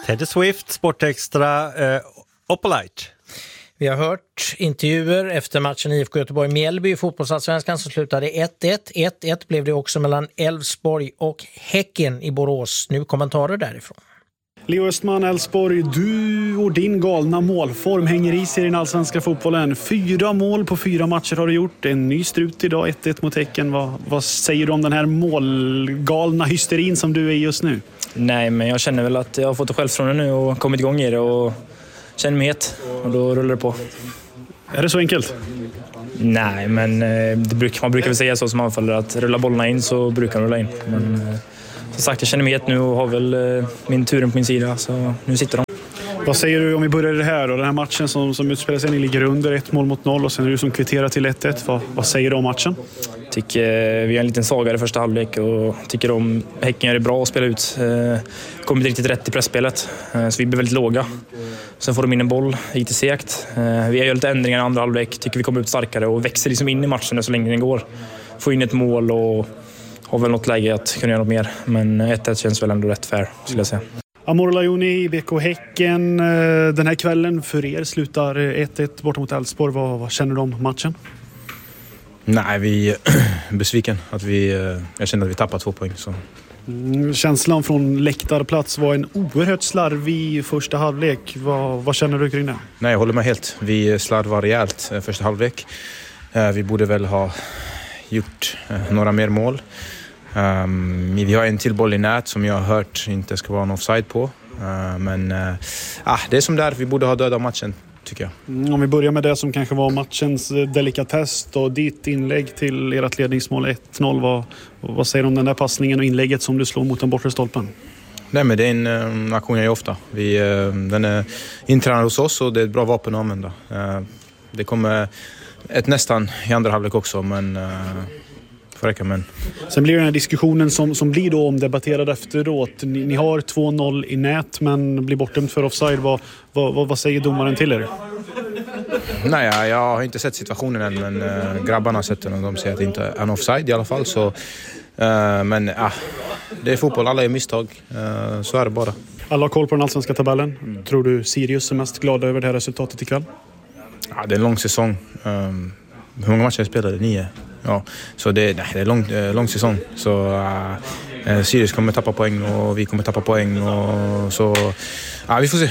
Teddy Swift, Sportextra, Oppolite. Vi har hört intervjuer efter matchen IFK Göteborg-Mjällby i fotbollsallsvenskan som slutade 1-1. 1-1 blev det också mellan Elfsborg och Häcken i Borås. Nu kommentarer därifrån. Leo Östman, Elfsborg, du och din galna målform hänger i sig i den allsvenska fotbollen. 4 mål på 4 matcher har du gjort. En ny strut idag, 1-1 mot Häcken. Vad säger du om den här målgalna hysterin som du är just nu? Nej, men jag känner väl att jag har fått det självförtroende nu och kommit igång i det och känner mig het. Och då rullar det på. Är det så enkelt? Nej, men man brukar väl säga så som anfallare att rulla bollarna in så brukar de rulla in. Men som sagt, jag känner mig het nu och har väl min turen på min sida, så nu sitter de. Vad säger du om vi börjar det här och den här matchen som utspelar sig? Ni ligger under 1-0 och sen är du som kvitterar till 1-1. Vad säger du om matchen? Tycker vi har en liten svagare första halvlek och tycker om Häcken gör det bra att spela ut. Kommer inte riktigt rätt i pressspelet, så vi blir väldigt låga. Sen får de in en boll, lite segt. Vi gör lite ändringar i andra halvlek, tycker vi kommer ut starkare och växer liksom in i matchen så länge den går. Får in ett mål och har väl något läge att kunna göra något mer. Men 1-1 känns väl ändå rätt fair, skulle jag säga. Amor Lajoni, BK Häcken. Den här kvällen för er slutar 1-1 borta mot Elfsborg. Vad känner du om matchen? Nej, vi är besviken. Jag känner att vi tappat 2 poäng. Så. Känslan från läktarplats var en oerhört slarvig första halvlek. Vad känner du kring det? Nej, jag håller med helt. Vi slarvar rejält första halvlek. Vi borde väl ha gjort några mer mål. Vi har en till boll i nät som jag har hört inte ska vara en offside på. Men det är som där, vi borde ha dödat matchen, tycker jag. Om vi börjar med det som kanske var matchens delikatess och ditt inlägg till ert ledningsmål 1-0. Vad säger du om den där passningen och inlägget som du slår mot den bortre stolpen? Nej, men det är en aktion jag gör ofta. Den är intränad hos oss och det är ett bra vapen att använda. Det kommer ett nästan i andra halvlek också, men men. Sen blir det den här diskussionen som blir då omdebatterad efteråt. Ni har 2-0 i nät men blir bortdömt för offside. Vad säger domaren till er? Nej, jag har inte sett situationen än, men grabbarna har sett den och de säger att det inte är en offside i alla fall. Så, men det är fotboll, alla är misstag. Så är det bara. Alla har koll på den allsvenska tabellen. Tror du Sirius är mest glada över det här resultatet ikväll? Ja, det är en lång säsong. Hur många matcher jag spelade? 9. Ja, så det är lång säsong. Så Sirius kommer tappa poäng och vi kommer tappa poäng. Och så vi får se.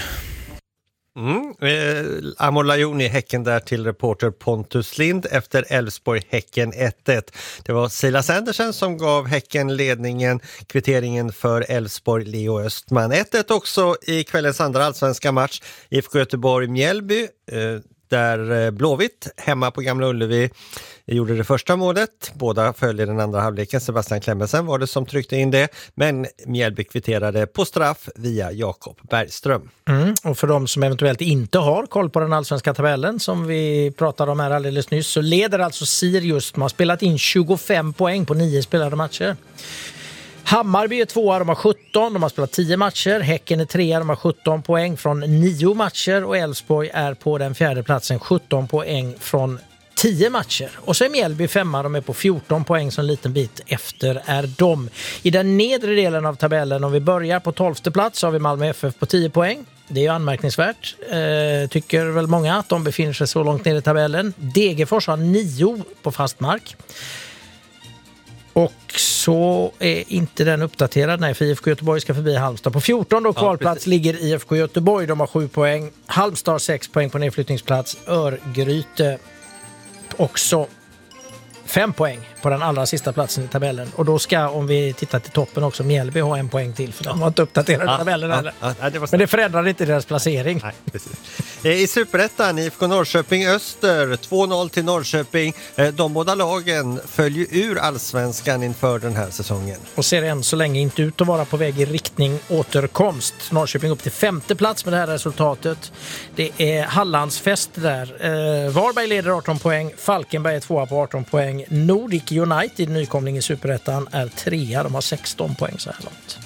Amor Lajoni, Häcken där till reporter Pontus Lind efter Elfsborg-Häcken 1-1. Det var Silas Andersen som gav Häcken ledningen, kvitteringen för Elfsborg, Leo Östman. 1-1 också i kvällens andra allsvenska match. IFK Göteborg-Mjällby, där Blåvitt hemma på Gamla Ullevi gjorde det första målet. Båda följde den andra halvleken. Sebastian Klemmensen var det som tryckte in det. Men Mjällby kvitterade på straff via Jakob Bergström. Och för de som eventuellt inte har koll på den allsvenska tabellen som vi pratade om här alldeles nyss, så leder alltså Sirius. De har spelat in 25 poäng på 9 spelade matcher. Hammarby är 2, de har 17, de har spelat 10 matcher. Häcken är 3, de har 17 poäng från 9 matcher. Och Elfsborg är på den 4:e platsen, 17 poäng från 10 matcher. Och så är Mjällby 5, de är på 14 poäng, så en liten bit efter är de. I den nedre delen av tabellen, om vi börjar på 12:e plats, så har vi Malmö FF på 10 poäng. Det är ju anmärkningsvärt, tycker väl många, att de befinner sig så långt ner i tabellen. Degerfors har 9 på fast mark. Och så är inte den uppdaterad. Nej, för IFK Göteborg ska förbi Halmstad. På 14 då kvalplats ligger IFK Göteborg. De har 7 poäng. Halmstad 6 poäng på nedflyttningsplats. Örgryte också 5 poäng på den allra sista platsen i tabellen. Och då ska, om vi tittar till toppen också, Mjällby ha 1 poäng till. För de har inte uppdaterat tabellen. Men det förändrar inte deras placering. Nej, precis. I Superettan, IFK Norrköping Öster, 2-0 till Norrköping. De båda lagen följer ur allsvenskan inför den här säsongen. Och ser än så länge inte ut att vara på väg i riktning återkomst. Norrköping upp till 5:e plats med det här resultatet. Det är Hallandsfest där. Varberg leder 18 poäng. Falkenberg är 2 på 18 poäng. Nordic United, nykomling i Superettan, är 3. De har 16 poäng så här långt.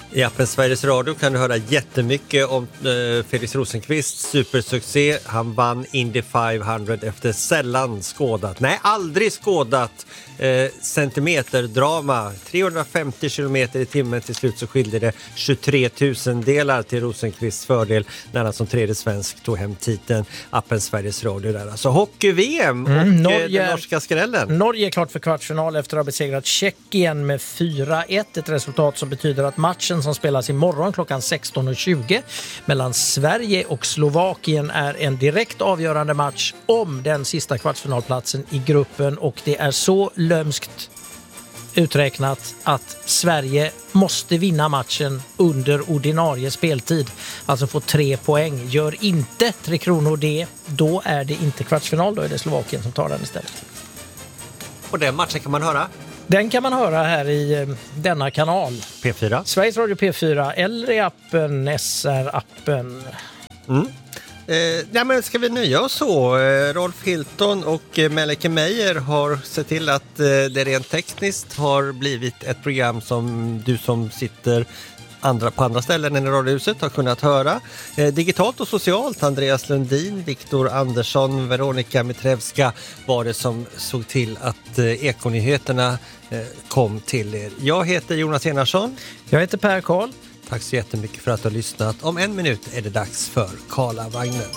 I appen Sveriges Radio kan du höra jättemycket om Felix Rosenqvists supersuccé. Han vann Indy 500 efter sällan skådat, nej aldrig skådat centimeterdrama. 350 kilometer i timmen, till slut så skilde det 23 000 delar till Rosenqvists fördel när han som tredje svensk tog hem titeln. Appen Sveriges Radio där. Alltså hockey-VM och den norska skrällen. Norge är klart för kvartsfinal efter att ha besegrat Tjeckien med 4-1. Ett resultat som betyder att matchen som spelas imorgon klockan 16:20 mellan Sverige och Slovakien är en direkt avgörande match om den sista kvartsfinalplatsen i gruppen, och det är så lömskt uträknat att Sverige måste vinna matchen under ordinarie speltid, alltså få 3 poäng. Gör inte Tre Kronor det, då är det inte kvartsfinal, då är det Slovakien som tar den istället. Och den matchen kan man höra? Den kan man höra här i denna kanal. P4. Sveriges Radio P4 eller i appen, SR-appen. Ja, men ska vi nöja oss så? Rolf Hilton och Melike Meijer har sett till att det rent tekniskt har blivit ett program som du som sitter på andra ställen än i radiohuset har kunnat höra. Digitalt och socialt, Andreas Lundin, Viktor Andersson, Veronika Mitrevska var det som såg till att Ekonyheterna kom till er. Jag heter Jonas Enarsson. Jag heter Per Karl. Tack så jättemycket för att du har lyssnat. Om 1 minut är det dags för Karlavagnen.